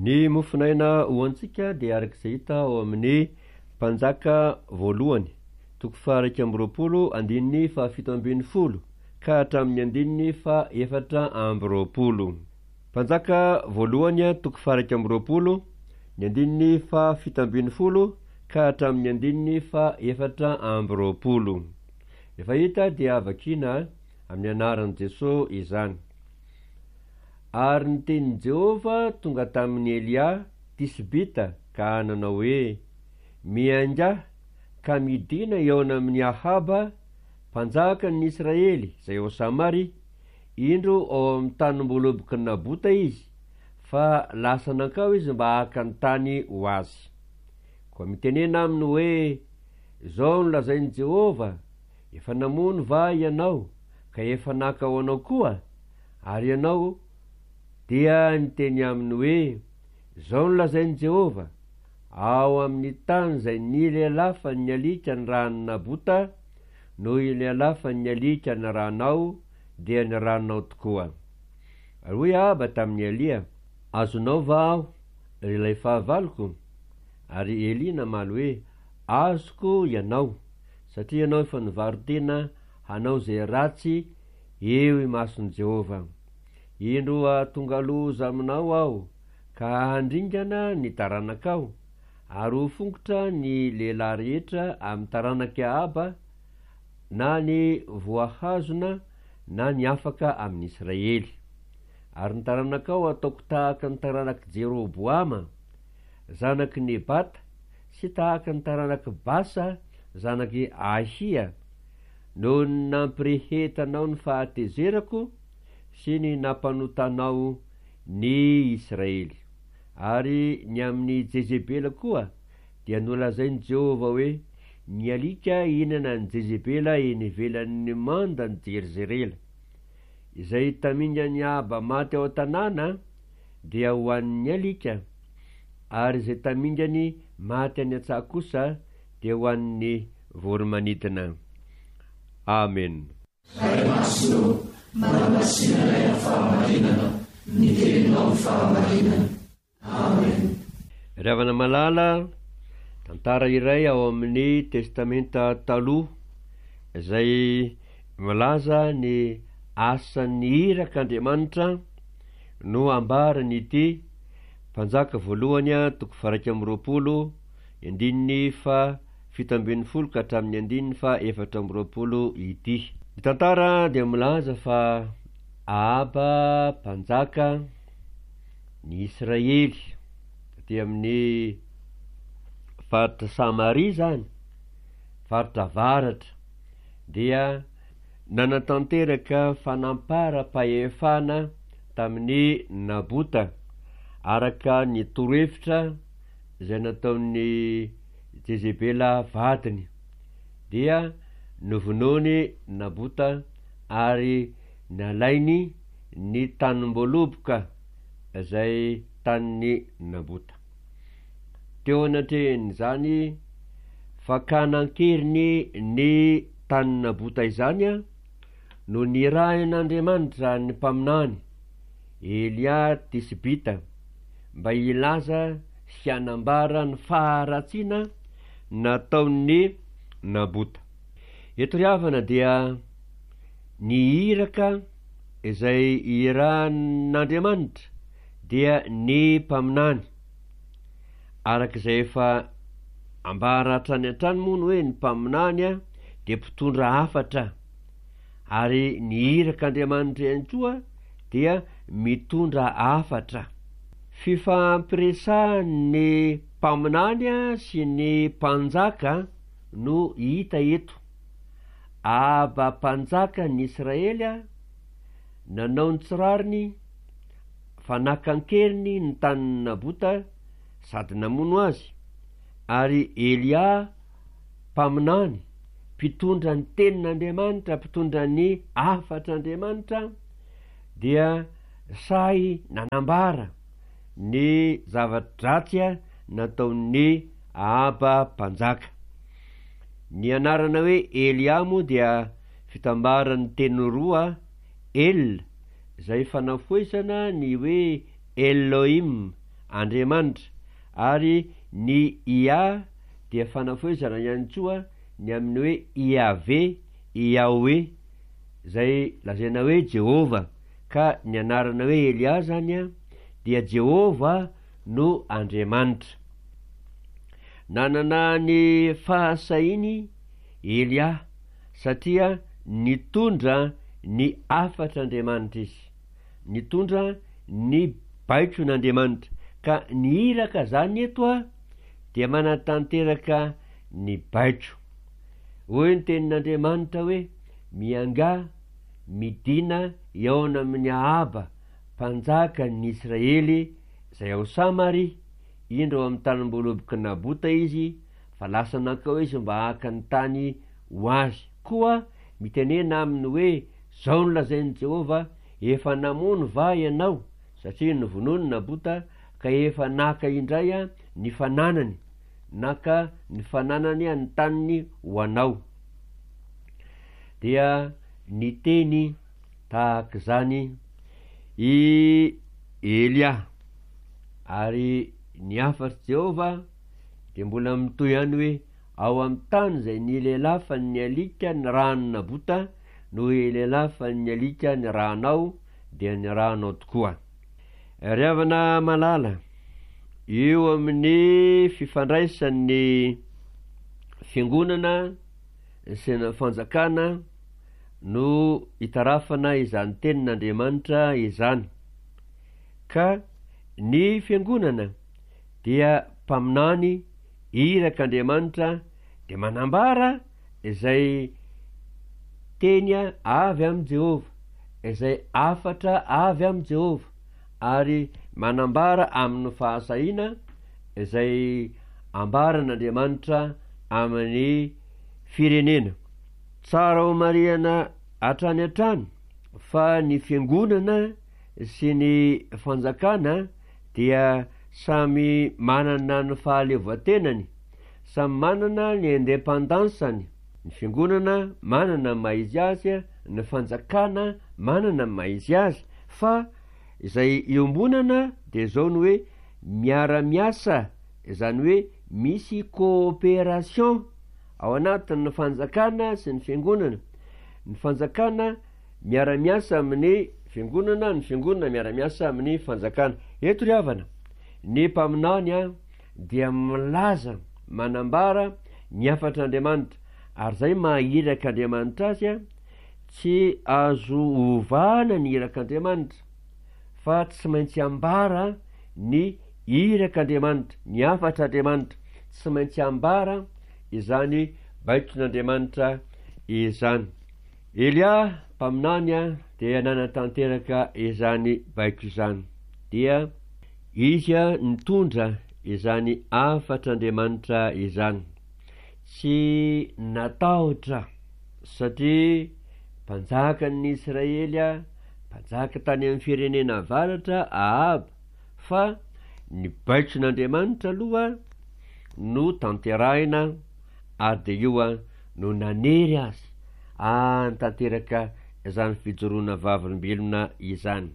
Ny mofinaina hoantsika dia arak'izay hita ao amin'ny Mpanjaka voalohany 120 ka hatramin'ny 120. Mpanjaka voalohany 120 ka hatramin'ny 120. Efa hita dia vakina amin'ny anaran'i Jesosy izany. Ary nitenin'i Jehova tonga tamin'ny Elia Tisbita ka nanao hoe: miangaha ka midina eo amin'ny Ahaba mpanjaka ny Israely zay ao Samary, indro ao amin'ny tanim-boaloboky Nabota izy, fa lasa nankao izy mba haka ny tany ho azy. Koa mitenena aminy hoe: zao no lazain'i Jehova, efa namono va ianao ka efa naka ho anao koa? Ary ianao dia niteny aminy hoe: zao no lazain'i Jehova, ao amin'ny tany zay ny lelafa ny alika ny ran'ny Nabota, noho i lelafa ny alika ny ranao dia ny ranao tokoa. Ary hoe Aba tamin'ny Elia: azonao va aho ilay fahavaloko? Ary Eli namaly hoe: azoko ianao, satria ianao efa nivarotena hanao zay ratsy eo i mason'i Jehova. Indro tonga loza aminao aho ka handringana ny taranakao, ary ho fongotra ny lehilahy rehetra amin'ny taranaky Aba, na ny voahazona na ny afaka amin'ny Israely. Ary ny taranakao ataoko tahaka ny taranaky Jeroboama zanaky Nebata, sy tahaka ny taranaky Basa zanaky Ahia, noho ny nampirehetanao ny fahatezerako sy ny nampanotanao ny Israely. Ary ny amin'ny Jezebela koa dia nolazain'i Jehova hoe: ny alika inana ny Jezebela eny ivelan'ny manda ny Jerizerela. Izay taminga ny Aba maty ao an-tanàna dia ho an'ny alika, ary izay tamingany maty any an-tsaha kosa dia ho an'ny voromanidina. Amen. Manamasinalay ang fahamarinana, ny teninao ny fahamarinana. Amen. Ravana malala tantara iray ao amin'ny testamenta taloha, izay malaza ny asan'ny irak'Andriamanitra no ambarany ity Mpanjaka voalohany 120 ka hatramin'ny 140 ity. Ny tantara dia milaza fa Aba mpanjaka ny Israely dia amin'ny faritra Samaria zany, faritra avaratra, dia nanatanteraka fanampara-pahefana tamin'ny Nabota araka ny torohevitra izay nataon'ny Jezebela vadiny. Dia novonoany Nabota ary nalainy ny tanim-boaloboka izay tanin'ny Nabota. Teo anatrehan'izany fakanankeriny ny tanin'ny Nabota izany no nirahin'Andriamanitra ny mpaminany Elia Tisbita mba ilaza sy hanambara ny faharatsiana nataon'ny Nabota. Eto ry havana dia ny iraka izay irahan'Andriamanitra dia ny mpaminany, arak'izay efa ambara hatrany an-trany moa hoe ny mpaminany dia mpitondra hafatra, ary ny irak'Andriamanitra ihany koa dia mitondra hafatra. Fifampiresahan'ny mpaminany sy ny mpanjaka no hita eto. Aba mpanjaka ny Israely nanao ny tsirariny, fanakankeriny ny tanin'ny Nabota sady namono azy, ary Elia mpaminany mpitondra ny tenin'Andriamanitra, mpitondra ny afatr'Andriamanitra, dia say nanambara ny zava-dratsy nataon'ny Aba mpanjaka. Ny anarana hoe Elia moa dia fitambaran'ny teny roa El, izay fanafoesana ny hoe Elohim Andriamanitra, ary ny Ia dia fanafoezana ihany koa ny amin'ny hoe Iave, Iaoe, zay lazaina hoe Jehova, ka ny anarana hoe Elia zany dia Jehova no Andriamanitra. Nanana ny fahasahiny Elia satria nitondra ny afatr'Andriamanitra izy, nitondra ny baitron'Andriamanitra, ka ny iraka zany eto dia manatanteraka ny baitro. Hoy ny tenin'Andriamanitra hoe mianga midina eo amin'ny Ahaba, mpanjaka ny Israely, zay ao Samary, indro amin'ny tanim-boaloboky Nabota izy, fa lasa nankao izy mba haka ny tany ho azy. Koa mitenena aminy hoe zao nolazain'i Jehova, efa namono va ianao, satria novonoany Nabota, ka efa naka indray ny fananany, naka ny fananany ny taniny ho anao. Dia ny teny tahaka zany i Elia, ary ny afatry Jehova de mbola mitoy ihany hoe ao amin'ny tany zay ny lelafa ny alika ny rano Nabota, no lelafa ny alika ny ranao, dia ny ranao tokoa. Ry havana malala, eo amin'ny fifandraisan'ny fiangonana sy ny fanjakana no itarafana izany tenin'Andriamanitra izany, ka ny fiangonana dia mpaminany irak'Andriamanitra de manambara izay teny avy amin'ny Jehova, izay afatra avy amin'ny Jehova, ary manambara amin'ny fahasahina izay ambaran'Andriamanitra amin'ny firenena. Tsara ho marihana hatrany hatrany fa ny fiangonana sy ny fanjakana dia samy manana ny fahaleovan-tenany, samy manana ny independansany. Ny fiangonana manana maizy azy, ny fanjakana manana maizy azy, fa izay iombonana de zao ny hoe miara-miasa, izany hoe misy coopération ao anatin'ny fanjakana sy ny fiangonana. Ny fanjakana miara-miasa amin'ny fiangonana, ny fiangonana miara-miasa amin'ny fanjakana. Eto ry havana, ny mpaminany dia milaza manambara ny afatr'Andriamanitra, ary zay mahirak'Andriamanitra azy tsy azo ovana ny irak'Andriamanitra, fa tsy maintsy ambara ny irak'Andriamanitra, ny afatr'Andriamanitra, tsy maintsy ambara izany baitron'Andriamanitra izany. Elia mpaminany dia nanatanteraka izany baitro izany, dia izy nitondra izany afatr'Andriamanitra izany, tsy natahotra satria mpanjakan'ny Israely, mpanjaka tany amin'ny firenena avaratra Ahaba, fa ny baitron'Andriamanitra aloha no tanterahina, ary de io no nanery azy tanteraka izany fijoroana vavolombelona izany.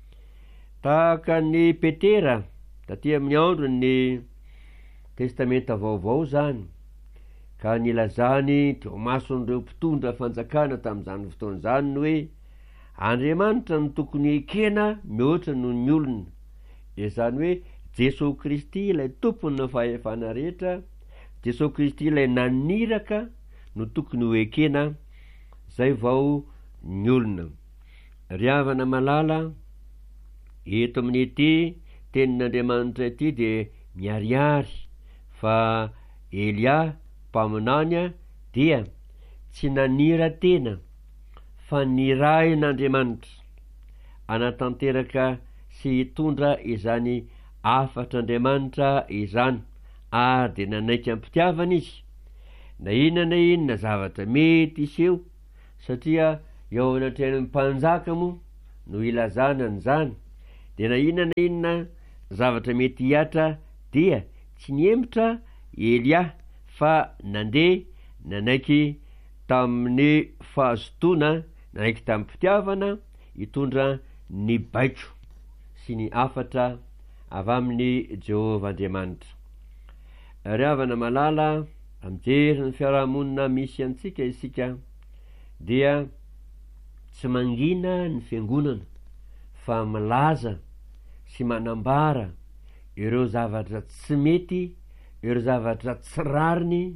Tahaka ny Petera taty amin'ny andro ny testamenta vaovao zany, ka nilazany teo mason'ireo mpitondra fanjakana tamin'izany fotoana zany ny hoe Andriamanitra no tokony ekena mihoatra noho ny olona, izany hoe Jesosy Kristy ilay tompony fahefana rehetra, Jesosy Kristy ilay naniraka no tokony ho ekena, zay vao ny olona. Ry havana malala, eto amin'ny ety tenin'Andriamanitra ety de miariary fa Elia mpaminany dia tsy nanira tena, fa nirahin'Andriamanitra anatanteraka sy hitondra izany afatr'Andriamanitra izany, ary de nanaiky ampitiavana izy na inona zavatra mety iseho, satria eo anatrehan'ny mpanjaka mo no ilazana an'izany, de na inona zavatra mety hiatra dia tsy niemitra Elia, fa nandeha nanaiky tamin'ny fahazotona, nanaiky tamin'ny mpitiavana hitondra ny baitro sy ny afatra avy amin'ny Jehova Andriamanitra. Ry havana malala, amjery ny fiarahamonina misy antsika isika dia tsy mangina ny fiangonana fa milaza sy manambara ireo zavatra tsy mety, ireo zavatra tsy rariny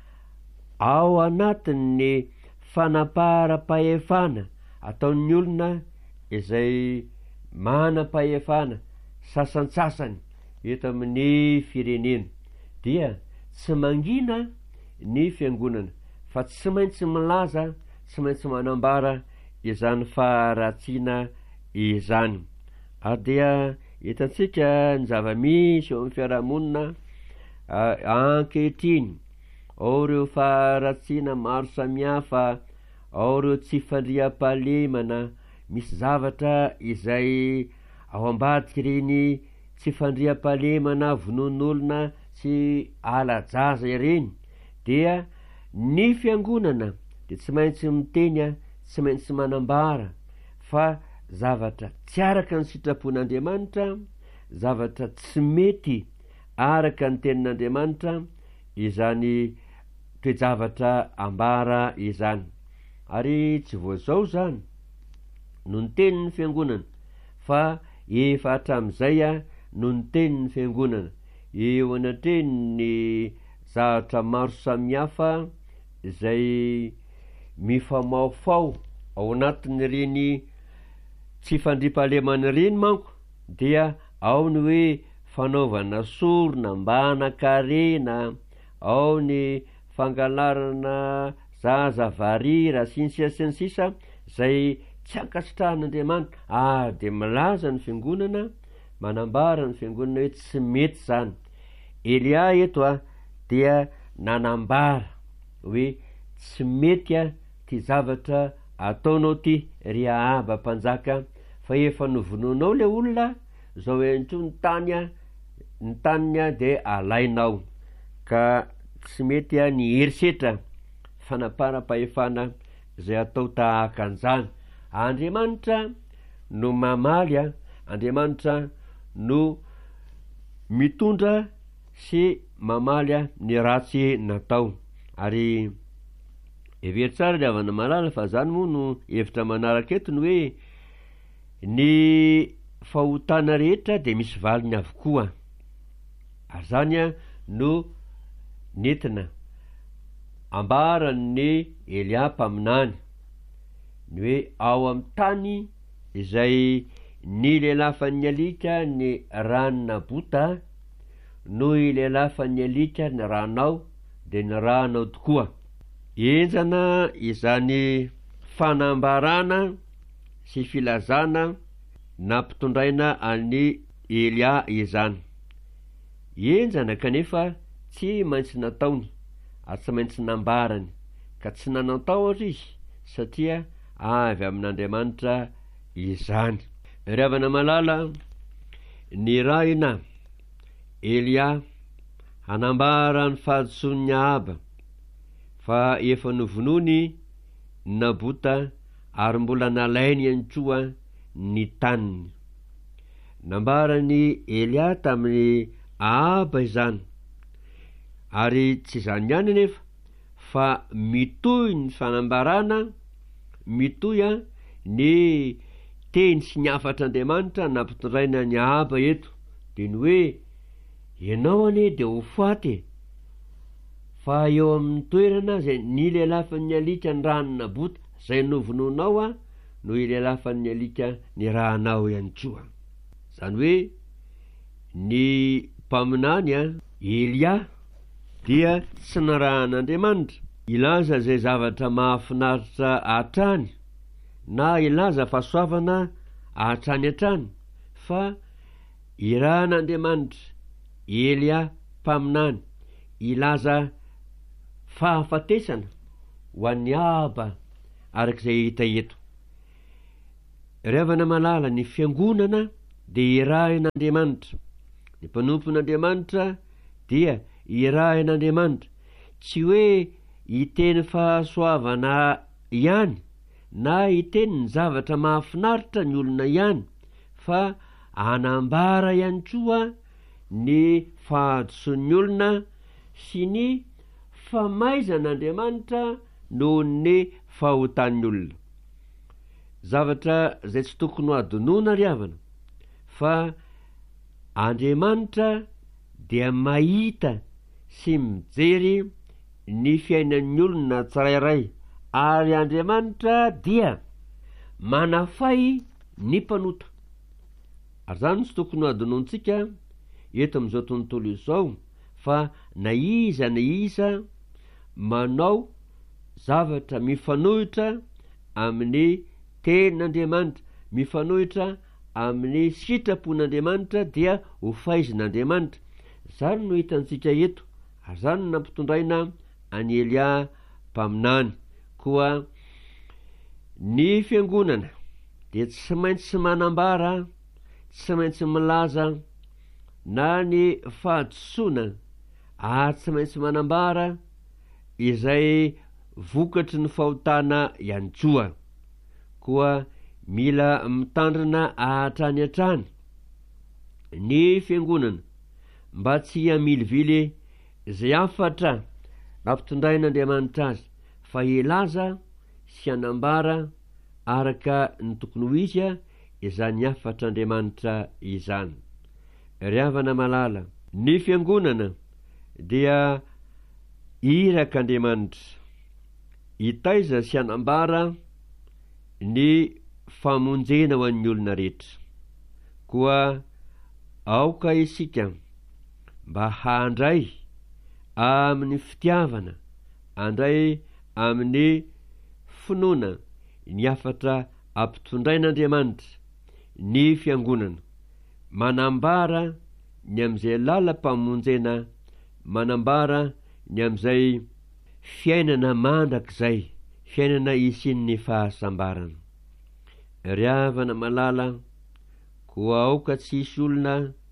ao anatin'ny fanapara-pahefana ataon'ny olona izay manam-pahefana sasantsasany eto amin'ny firenena. Dia tsy mangina ny fiangonana fa tsy maintsy milaza, tsy maintsy manambara izany faharatsiana izany. Ary dia hitantsika ny zava-misy eo amin'ny fiarahamonina ankehitriny, ao reo faharatsiana maro samihafa, ao reo tsy fandriam-pahalemana, misy zavatra izay ao ambadiky reny tsy fandriam-pahalemana vonon'olona tsy alajaza ireny. Dia ny fiangonana de tsy maintsy miteny, tsy maintsy manambara fa zavatra tsy araka ny sitrapon'Andriamanitra, zavatra tsy mety araka ny tenin'Andriamanitra, izany toe-javatra ambara izany. Ary tsy voazao zany no ny tenin'ny fiangonana fa efa hatram'izay no ny tenin'ny fiangonana eo anatreny zavatra maro samihafa izay mifamaofao ao anatin'ireny tsy fandriam-pahalemana ireny manko. Dia ao ny hoe fanaovana sorona mba hanakarena, ao ny fangalarana zaza varira sy ny sisa zay tsy ankasitrahan'Andriamanitra. De milaza ny fiangonana, manambara ny fiangonana hoe tsy mety zany. Elia eto dia nanambara hoe tsy mety ty zavatra ataonao ty ry Ahaba mpanjaka, fa efa novonoanao le olona, zao entro ny taniny de alainao, ka tsy mety ny herisetra fanapara-pahefana zay atao tahaka an'izany. Andriamanitra no mamaly, Andriamanitra no mitondra sy mamaly ny ratsy natao. Ary every tsara le havana malala fa zany moa no hevitra manaraka eto ny hoe ny fahotana rehetra de misy valiny avokoa. Ary zany no nentina ambaran'ny Elia mpaminany ny hoe ao amin'ny tany izay ny lelafan'ny alika ny ranona bota, no ilelafan'ny alika ny ranao de ny ranao tokoa. Enjana izany fanambarana sy filazana nampitondraina an'ny Elia izany. Enjana kanefa tsy maintsy nataony, ary tsy maintsy nambarany, ka tsy nanatao izy satria avy amin'Andriamanitra izany. Ry havana malala, ny raina Elia hanambara ny fahadisoan'ny Ahaba fa efa novonony Nabota ary mbola nalainy antroa ny taniny. Nambarany Elia tamin'ny Ahaba izany, ary tsy zany ihany nefa fa mitohy ny fanambarana, mitohy ny teny sy ny afatr'Andriamanitra nampitondraina ny Ahaba eto, de ny hoe ianao ane de ho faty, fa eo amin'ny toerana zay ny lelafan'ny alika ny ranona bota zay novononao no ilelafan'ny alika ny ranao ihany koa. Zany hoe ny mpaminany Elia dia tsy narahan'Andriamanitra ilaza zay zavatra mahafinaritra hatrany, na ilaza fahasoavana hatrany hatrany, fa irahan'Andriamanitra Elia mpaminany ilaza fahafatesana ho an'ny Ahaba arak'izay hita eto. Ry havana malala, ny fiangonana de irahan'Andriamanitra, ny mpanompon'Andriamanitra dia irahan'Andriamanitra, tsy hoe hiteny fahasoavana ihany na hiteny ny zavatra mahafinaritra ny olona ihany, fa anambara ihany koa ny fahadisoan'ny olona sy ny famaizan'Andriamanitra noho ny fahotan'ny olona. Zavatra zay tsy tokony ho adonoina ry havana, fa Andriamanitra dia mahita sy mijery ny fiainan'ny olona tsirairay, ary Andriamanitra dia manafay ny mpanota. Ary zany tsy tokony ho adonointsika eto amin'izao tontolo izao, fa na iza manao zavatra mifanohitra amin'ny tenin'Andriamanitra, mifanohitra amin'ny sitrapon'Andriamanitra, dia ho faizin'Andriamanitra. Zany no hitantsika eto, ary zany no nampitondraina any Elia mpaminany. Koa ny fiangonana dia tsy maintsy manambara, tsy maintsy milaza na ny fahadisoana, tsy maintsy manambara izay vokatry ny fahotana ihany koa. Koa mila mitandrina hatrany hatrany ny fiangonana mba tsy hamilivily zay afatra nampitondrain'Andriamanitra azy, fa hilaza sy hanambara araka ny tokony ho izy izany afatr'Andriamanitra izany. Ry havana malala, ny fiangonana dia irak'Andriamanitra, hitaiza sy hanambara ny famonjena ho an'ny olona rehetra. Koa aoka isika mba handray amin'ny fitiavana, handray amin'ny finoana ny afatra ampitondrain'Andriamanitra ny fiangonana, manambara ny am'izay lalam-pamonjena, manambara ny am'izay fiainana mandrak'izay, fiainana isin'ny fahasambarana. Ry havana malala, koa aoka tsisy olona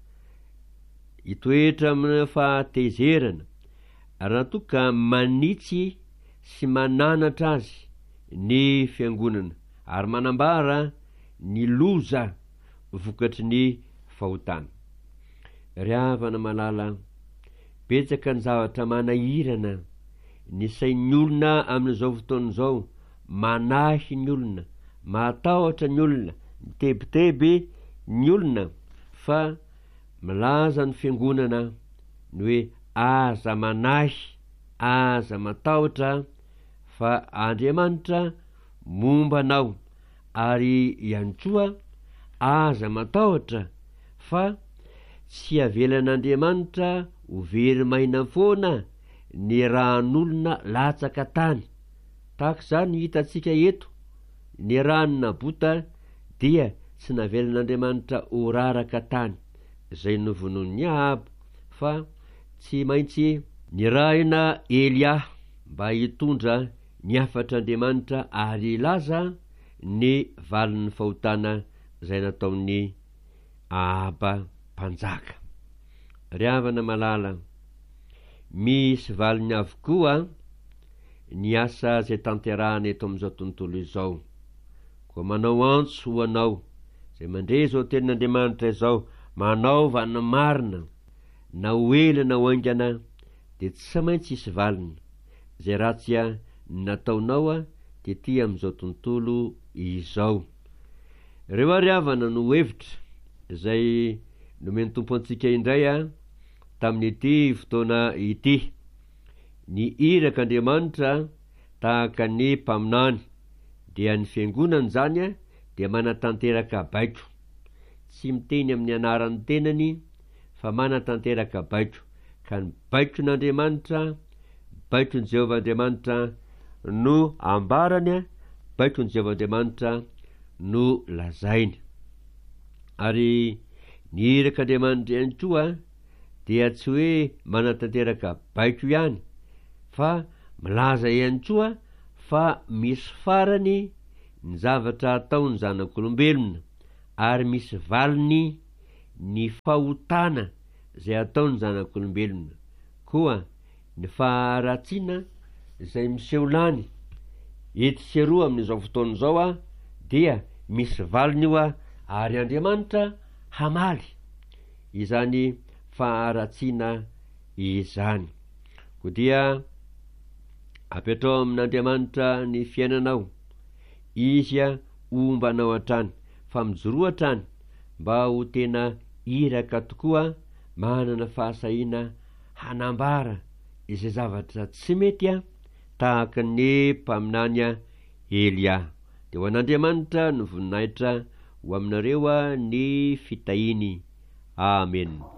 hitoetra amin'ny fahatezerana, ary natoka manitsy sy mananatra azy ny fiangonana, ary manambara ny loza vokatry ny fahotana. Ry havana malala, betsaka ny zavatra manahirana ny sain'ny olona amin'izao fotoan'izao, manahy ny olona, matahotra ny olona, mitebiteby ny olona, fa milaza ny fiangonana ny hoe aza manahy, aza matahotra, fa Andriamanitra momba anao, ary ihany koa aza matahotra, fa tsy avelan'Andriamanitra ho very maina foana ny ran'olona latsaka tany. Tahaka zany hitatsika eto, ny ranona bota dia tsy navelan'Andriamanitra ho raraka tany, zay novonon'ny Ahabo, fa tsy maintsy nirahina Elia mba hitondra ny afatr'Andriamanitra ary ilaza ny valin'ny fahotana zay nataon'ny Ahaba mpanjaka. Ry havana malala, misy valiny avokoa ny asa zay tanterahana eto amin'izao tontolo izao. Koa manao antso ho anao zay mandre zao tenin'Andriamanitra izao, manao vanina marina na hoela na hoaingana, de tsy maintsy isy valina zay ratsy nataonao tety amin'izao tontolo izao. Reo ry havana no hevitra zay nomeny tompo antsika indray tamin'ity fotoana ity. Ny irak'Andriamanitra tahaka ny mpaminany, dia ny fiangonana zany dia manatanteraka baiko, tsy miteny amin'ny anaran'ny tenany, fa manatanteraka baiko. Ka ny baikon'Andriamanitra, baikon'i Jehovah Andriamanitra no ambarany, baikon'i Jehovah Andriamanitra no lazainy. Ary ny irak'Andriamanitra ihany koa dia tsy hoe manatanteraka baiko ihany, fa milaza ihany koa fa misy farany ny zavatra ataony zanak'olombelona, ary misy valiny ny fahotana zay ataony zanak'olombelona. Koa ny faharatsiana zay miseho lany eto sy eroa amin'izao fotoana izao dia misy valiny io, ary Andriamanitra hamaly izany faharatsiana izany. Ko dia apetrao amin'Andriamanitra ny fiainanao, izy ombanao hatrany, fa mijoroa hatrany mba ho tena iraka tokoa, manana fahasahiana hanambara izay zavatra tsy mety tahaka ny mpaminany Elia. De ho an'Andriamanitra no voninahitra ho aminareo ny fitahiny. Amen.